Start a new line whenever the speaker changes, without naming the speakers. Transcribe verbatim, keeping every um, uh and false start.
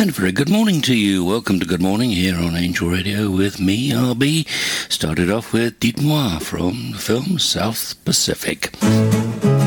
And a very good morning to you. Welcome to Good Morning here on Angel Radio with me, R B. Started off with Dites-moi from the film South Pacific.